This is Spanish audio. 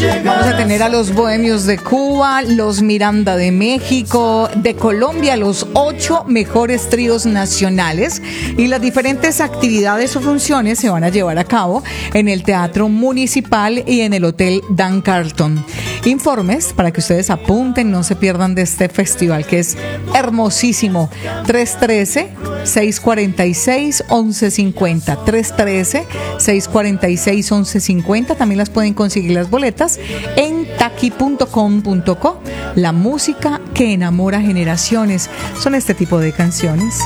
Vamos a tener a los Bohemios de Cuba, los Miranda de México, de Colombia, los 8 mejores tríos nacionales, y las diferentes actividades o funciones se van a llevar a cabo en el Teatro Municipal y en el Hotel Dan Carlton. Informes para que ustedes apunten, no se pierdan de este festival que es hermosísimo. 313-646-1150. 313-646-1150. También las pueden conseguir las boletas en taqui.com.co. La música que enamora generaciones. Son este tipo de canciones.